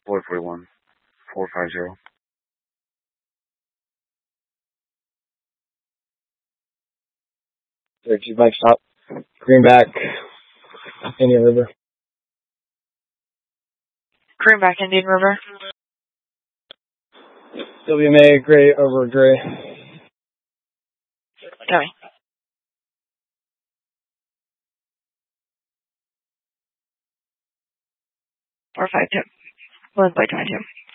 441, 450. Two bike stop. Greenback, Indian River. Greenback, Indian River. WMA, gray over gray. Tell me. 452. 1 by 22.